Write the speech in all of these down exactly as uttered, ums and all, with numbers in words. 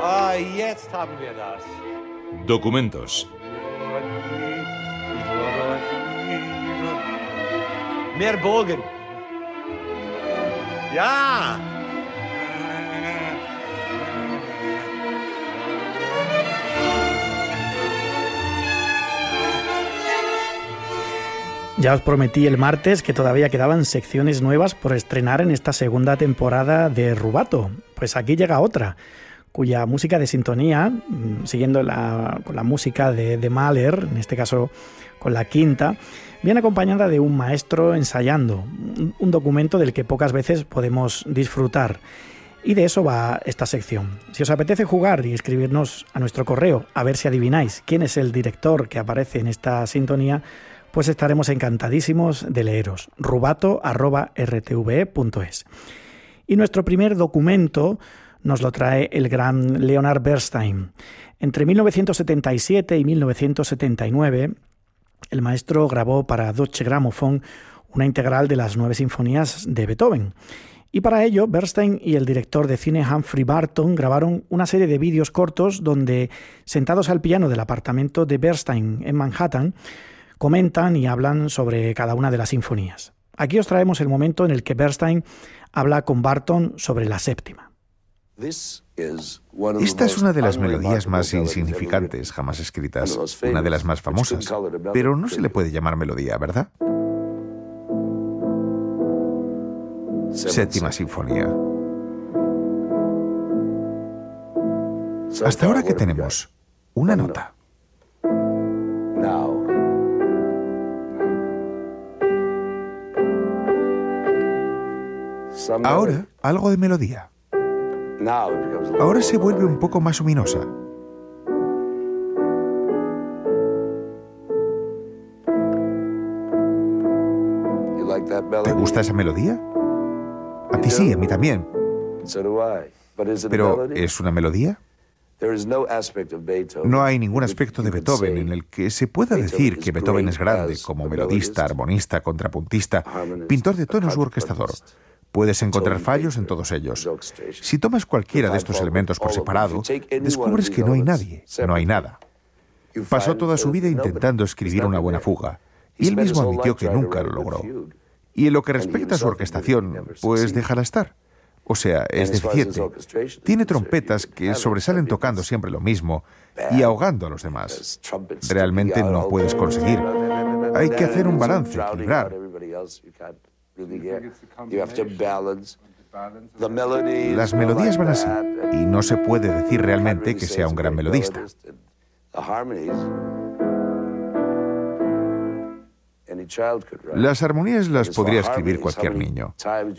Ah, jetzt haben wir das. Documentos. Mehr Bogen. Ja. Ya os prometí el martes que todavía quedaban secciones nuevas por estrenar en esta segunda temporada de Rubato. Pues aquí llega otra, cuya música de sintonía, siguiendo la, con la música de, de Mahler, en este caso con la quinta, viene acompañada de un maestro ensayando, un, un documento del que pocas veces podemos disfrutar. Y de eso va esta sección. Si os apetece jugar y escribirnos a nuestro correo, a ver si adivináis quién es el director que aparece en esta sintonía, pues estaremos encantadísimos de leeros. rubato arroba r t v e punto es. Y nuestro primer documento nos lo trae el gran Leonard Bernstein. Entre mil novecientos setenta y siete y mil novecientos setenta y nueve, el maestro grabó para Deutsche Grammophon una integral de las nueve sinfonías de Beethoven. Y para ello, Bernstein y el director de cine Humphrey Barton grabaron una serie de vídeos cortos donde, sentados al piano del apartamento de Bernstein en Manhattan, comentan y hablan sobre cada una de las sinfonías. Aquí os traemos el momento en el que Bernstein habla con Barton sobre la séptima. Esta es una de las melodías más insignificantes jamás escritas, una de las más famosas, pero no se le puede llamar melodía, ¿verdad? Séptima sinfonía. Hasta ahora, ¿qué tenemos? Una nota. Ahora, algo de melodía. Ahora se vuelve un poco más luminosa. ¿Te gusta esa melodía? A ti sí, a mí también. Pero, ¿es una melodía? No hay ningún aspecto de Beethoven en el que se pueda decir que Beethoven es grande como melodista, armonista, contrapuntista, pintor de tonos u orquestador. Puedes encontrar fallos en todos ellos. Si tomas cualquiera de estos elementos por separado, descubres que no hay nadie, no hay nada. Pasó toda su vida intentando escribir una buena fuga, y él mismo admitió que nunca lo logró. Y en lo que respecta a su orquestación, pues déjala estar. O sea, es deficiente. Tiene trompetas que sobresalen tocando siempre lo mismo y ahogando a los demás. Realmente no puedes conseguir. Hay que hacer un balance, equilibrar. Las melodías van así, y no se puede decir realmente que sea un gran melodista. Las armonías las podría escribir cualquier niño.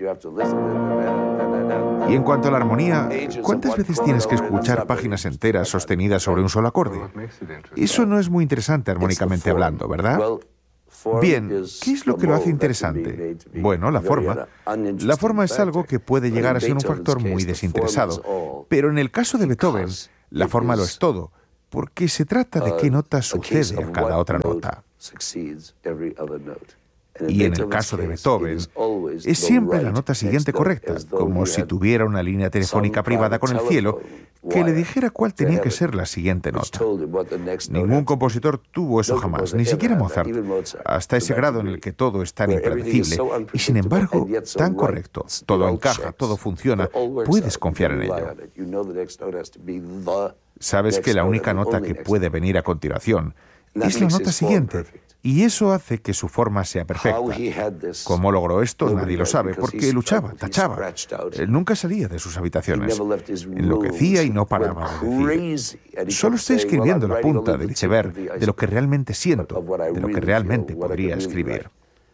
Y en cuanto a la armonía, ¿cuántas veces tienes que escuchar páginas enteras sostenidas sobre un solo acorde? Eso no es muy interesante armónicamente hablando, ¿verdad? Bien, ¿qué es lo que lo hace interesante? Bueno, la forma. La forma es algo que puede llegar a ser un factor muy desinteresado. Pero en el caso de Beethoven, la forma lo es todo, porque se trata de qué nota sucede a cada otra nota. Y en el caso de Beethoven, es siempre la nota siguiente correcta, como si tuviera una línea telefónica privada con el cielo que le dijera cuál tenía que ser la siguiente nota. Ningún compositor tuvo eso jamás, ni siquiera Mozart, hasta ese grado en el que todo es tan impredecible y, sin embargo, tan correcto. Todo encaja, todo funciona, puedes confiar en ello. Sabes que la única nota que puede venir a continuación es la nota siguiente. Y eso hace que su forma sea perfecta. ¿Cómo logró esto? Nadie lo sabe, porque luchaba, tachaba. Él nunca salía de sus habitaciones. Enloquecía y no paraba de decir: solo estoy escribiendo la punta del iceberg de lo que realmente siento, de lo que realmente podría escribir.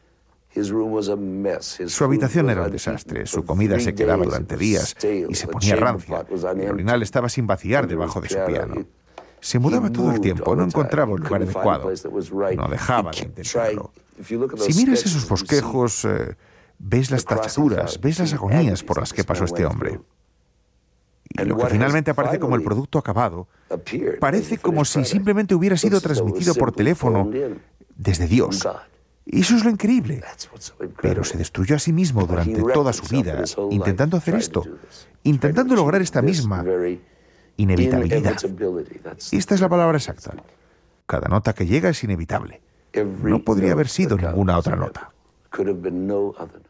Su habitación era un desastre, su comida se quedaba durante días y se ponía rancia. El orinal estaba sin vaciar debajo de su piano. Se mudaba todo el tiempo, no encontraba un lugar adecuado, no dejaba de intentarlo. Si miras esos bosquejos, eh, ves las tachaduras, ves las agonías por las que pasó este hombre. Y lo que finalmente aparece como el producto acabado, parece como si simplemente hubiera sido transmitido por teléfono desde Dios. Y eso es lo increíble. Pero se destruyó a sí mismo durante toda su vida, intentando hacer esto, intentando lograr esta misma inevitabilidad. Esta es la palabra exacta. Cada nota que llega es inevitable. No podría haber sido ninguna otra nota.